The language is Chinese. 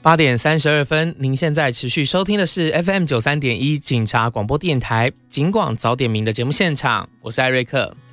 8:32，您现在持续收听的是 FM 93.1警察广播电台警广早点名的节目现场，我是艾瑞克。